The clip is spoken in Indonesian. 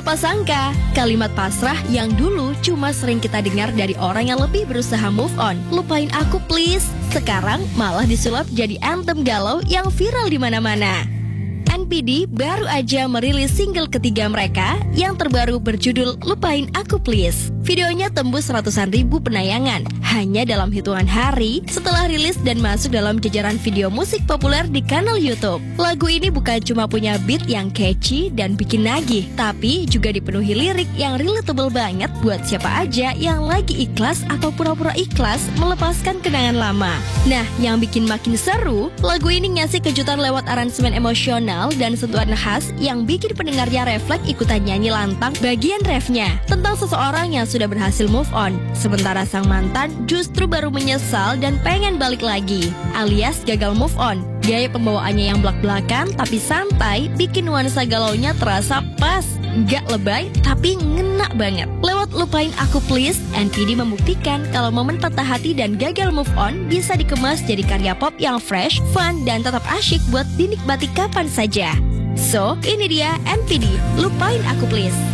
Siapa sangka, kalimat pasrah yang dulu cuma sering kita dengar dari orang yang lebih berusaha move on, lupain aku please, sekarang malah disulap jadi anthem galau yang viral di mana-mana. NPD baru aja merilis single ketiga mereka yang terbaru berjudul Lupain Aku Please. Videonya tembus ratusan ribu penayangan hanya dalam hitungan hari setelah rilis dan masuk dalam jajaran video musik populer di kanal YouTube. Lagu ini bukan cuma punya beat yang catchy dan bikin nagih, tapi juga dipenuhi lirik yang relatable banget buat siapa aja yang lagi ikhlas atau pura-pura ikhlas melepaskan kenangan lama. Nah, yang bikin makin seru, lagu ini ngasih kejutan lewat aransemen emosional dan sentuhan khas yang bikin pendengarnya refleks ikutan nyanyi lantang bagian refnya tentang seseorang yang sudah berhasil move on, sementara sang mantan justru baru menyesal dan pengen balik lagi, alias gagal move on. Gaya pembawaannya yang belak-belakan tapi santai bikin nuansa galaunya terasa pas, gak lebay tapi ngena banget. Lewat Lupain Aku Please, NPD membuktikan kalau momen patah hati dan gagal move on bisa dikemas jadi karya pop yang fresh, fun, dan tetap asyik buat dinikmati kapan saja. So, ini dia NPD, Lupain Aku Please.